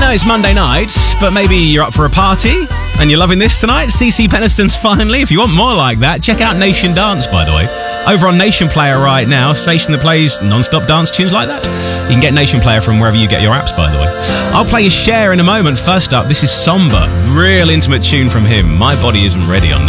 know it's Monday night, but maybe you're up for a party and you're loving this tonight. CC Peniston's Finally. If you want more like that, check out Nation Dance, by the way. Over on Nation Player right now, station that plays non-stop dance tunes like that. You can get Nation Player from wherever you get your apps, by the way. I'll play a share in a moment. First up, this is Somber. Real intimate tune from him. My Body Isn't Ready on Nation.